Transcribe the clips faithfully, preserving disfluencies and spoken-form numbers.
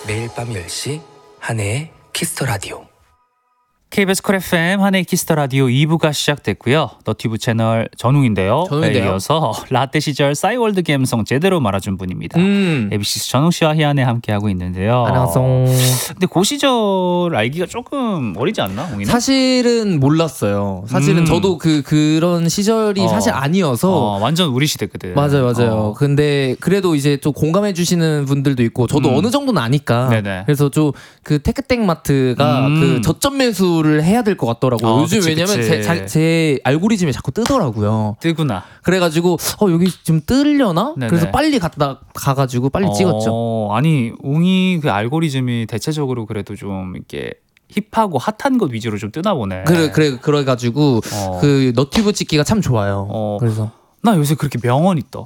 매일 밤 열 시 한혜의 키스터 라디오. 케이비에스 쿨 에프엠 한혜의 키스터 라디오 이 부가 시작됐고요. 너튜브 채널 전웅인데요. 전웅인데요. 이어서 라떼 시절 싸이월드 감성 제대로 말아준 분입니다. 음. 에이비씨 전웅 씨와 희한해 함께 하고 있는데요. 안녕하세요. 근데 그 시절 알기가 조금 어리지 않나? 홍이는? 사실은 몰랐어요. 사실은 음. 저도 그 그런 시절이 어. 사실 아니어서. 어, 완전 우리 시대거든. 맞아요, 맞아요. 어. 근데 그래도 이제 좀 공감해 주시는 분들도 있고, 저도 음. 어느 정도는 아니까. 네네. 그래서 좀 그 테크땡 마트가 음. 그 저점 매수를 해야 될 것 같더라고요. 어, 요즘 그치, 왜냐면 그치. 제, 자- 제 알고리즘에 자꾸 뜨더라고요. 뜨구나. 그래가지고 어 여기 좀 뜨려나? 네네. 그래서 빨리 갔다 가가지고 빨리 찍었죠. 어, 아니 웅이 그 알고리즘이 대체적으로 그래도 좀 이렇게 힙하고 핫한 것 위주로 좀 뜨나 보네. 그래 그래 그래가지고 어. 그 너튜브 찍기가 참 좋아요. 어. 그래서 나 요새 그렇게 명언이 떠.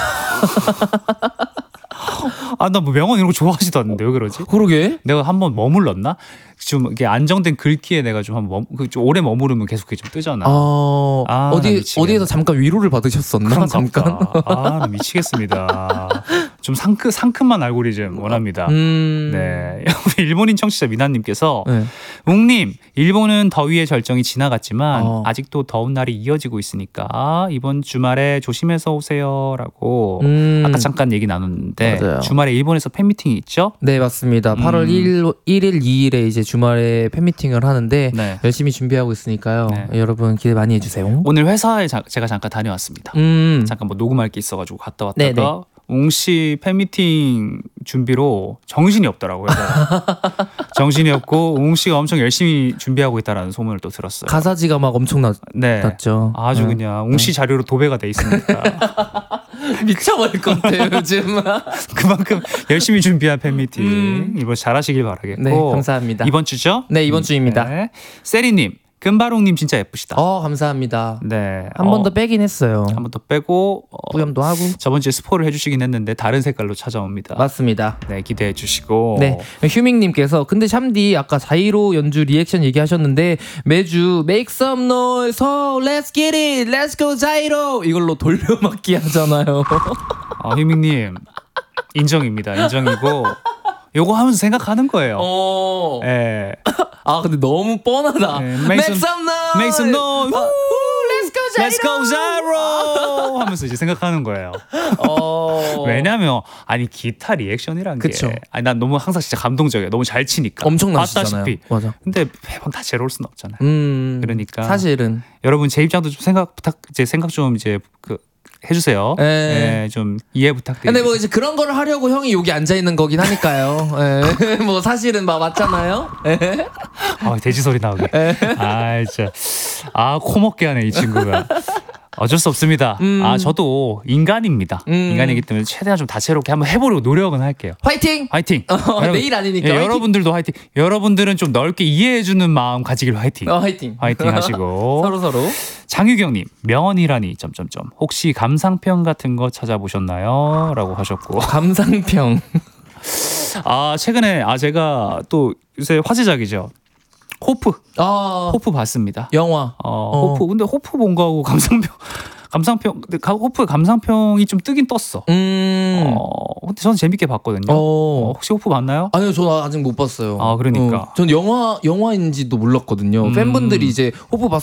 아, 나 뭐 명언 이런 거 좋아하지도 않는데 왜 그러지? 그러게. 내가 한번 머물렀나? 좀 이게 안정된 글귀에 내가 좀 한번 그 좀 오래 머무르면 계속 그게 좀 뜨잖아. 어 아, 나 어디 미치겠네. 어디에서 잠깐 위로를 받으셨었나? 그런가 잠깐. 보다. 아, 나 미치겠습니다. 좀 상큼 상큼한 알고리즘 원합니다. 음. 네, 우리 일본인 청취자 미나님께서 네. 웅님, 일본은 더위의 절정이 지나갔지만 어. 아직도 더운 날이 이어지고 있으니까 이번 주말에 조심해서 오세요라고 음. 아까 잠깐 얘기 나눴는데 맞아요. 주말에 일본에서 팬미팅이 있죠? 네 맞습니다. 음. 팔월 일 일, 이 일에 이제 주말에 팬미팅을 하는데 네. 열심히 준비하고 있으니까요. 네. 여러분 기대 많이 해주세요. 오늘 회사에 자, 제가 잠깐 다녀왔습니다. 음. 잠깐 뭐 녹음할 게 있어가지고 갔다 왔다가 네네. 웅씨 팬미팅 준비로 정신이 없더라고요. 정신이 없고 웅씨가 엄청 열심히 준비하고 있다라는 소문을 또 들었어요. 가사지가 막 엄청 났, 네. 났죠. 아주 네. 그냥 웅씨 자료로 도배가 돼 있으니까 미쳐버릴 것 같아요 요즘. 그만큼 열심히 준비한 팬미팅 음. 이번 잘하시길 바라겠고. 네 감사합니다. 이번 주죠? 네 이번 주입니다. 네. 세리님, 금바롱님 진짜 예쁘시다. 어 감사합니다. 네. 한 번 더 빼긴 했어요. 한 번 더 빼고 어, 뿌염도 하고. 저번 주에 스포를 해주시긴 했는데 다른 색깔로 찾아옵니다. 맞습니다. 네, 기대해 주시고. 네, 휴밍님께서 근데 샴디 아까 자이로 연주 리액션 얘기하셨는데 매주 make some noise, so let's get it, let's go 자이로 이걸로 돌려막기 하잖아요. 아, 희민님 인정입니다. 인정이고 요거 하면서 생각하는 거예요. 어. 예. 아 근데 너무 뻔하다. 네, make, make some, some- noise, make some noise. 우, let's go 자이로. Let's go Zyro 하면서 이제 생각하는 거예요. 어. 왜냐면 아니 기타 리액션이란 게 그쵸. 아니 난 너무 항상 진짜 감동적이야. 너무 잘 치니까. 엄청나시잖아요. 봤다시피. 맞아. 근데 매번 다 제로올 수는 없잖아요. 음. 그러니까. 사실은. 여러분 제 입장도 좀 생각 부탁 이제 생각 좀 이제 그 해주세요. 예. 네, 좀 이해 부탁드립니다. 근데 뭐 이제 그런 거를 하려고 형이 여기 앉아 있는 거긴 하니까요. 예. 뭐 사실은 막 맞잖아요. 예. 아, 돼지 소리 나오게. 아, 진짜. 아, 코 먹게 하네, 이 친구가. 어쩔 수 없습니다. 음. 아, 저도 인간입니다. 음. 인간이기 때문에 최대한 좀 다채롭게 한번 해보려고 노력은 할게요. 화이팅! 화이팅! 어, 여러분, 내일 아니니까 예, 화이팅! 여러분들도 화이팅! 여러분들은 좀 넓게 이해해주는 마음 가지길 화이팅! 어, 화이팅! 화이팅 하시고. 서로 서로. 장유경님, 명언이라니, 점점점. 혹시 감상평 같은 거 찾아보셨나요? 라고 하셨고. 감상평. 아, 최근에, 아, 제가 또 요새 화제작이죠. 호프. 아, 호프 봤습니다. 영화. 어, 어. 호프. 근데 호프 본 거하고 감상평, 감상평, 근데 가- 호프 감상평이 좀 뜨긴 떴어. 음. 어, 근데 저는 재밌게 봤거든요. 어, 어. 혹시 호프 봤나요? 아니요, 저 아직 못 봤어요. 아, 그러니까. 어, 전 영화 영화인지도 몰랐거든요. 음. 팬분들이 이제 호프 봤